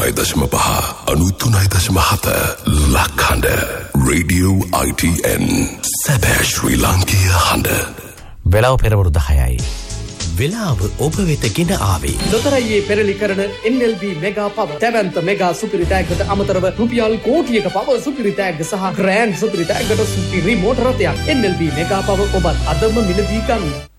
89.5 93.7 ලක්හඬ Radio ITN සැබෑ ශ්‍රී ලාංකීය හඬ. වෙලාව පෙරවරු 10යි. වෙලාව ඔබ වෙත ගෙන ආවේ ලොතරැයියේ පෙරලි කරන NLB මෙගා පවර් දැවැන්ත මෙගා සුපිරි ටැග්ගට අමතරව රුපියල් කෝටියක පවර් සුපිරි ටැග්ග සහ ග්‍රෑන්ඩ් සුපිරි ටැග්ගට සුපිරි මෝටර රථයක් NLB මෙගා පවර් ඔබත් අදම මිලදී ගන්න.